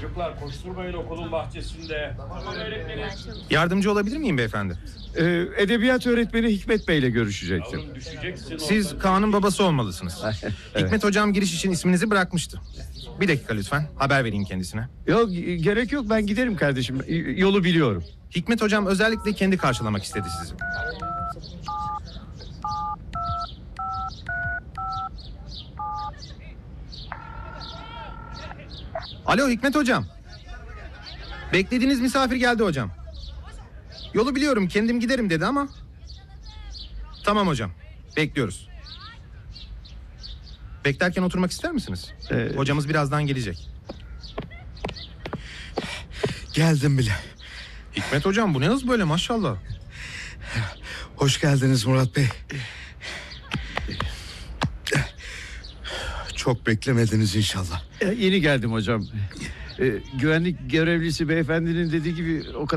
Çocuklar koşturmayın okulun bahçesinde. Tamam öğretmenim. Yardımcı olabilir miyim beyefendi? Edebiyat öğretmeni Hikmet Bey ile görüşecektim. Yavrum düşeceksin. Siz Kaan'ın babası olmalısınız. Hikmet hocam giriş için isminizi bırakmıştı. Bir dakika lütfen, haber vereyim kendisine. Yok, gerek yok, ben giderim kardeşim. Yolu biliyorum. Hikmet hocam özellikle kendi karşılamak istedi sizi. Alo Hikmet hocam. Beklediğiniz misafir geldi hocam. Yolu biliyorum, kendim giderim dedi ama. Tamam hocam, bekliyoruz. Beklerken oturmak ister misiniz? Hocamız birazdan gelecek. Geldim bile. Hikmet hocam bu ne hız böyle maşallah. Hoş geldiniz Murat Bey. Çok beklemediniz inşallah. Yeni geldim hocam. Güvenlik görevlisi beyefendinin dediği gibi o kadar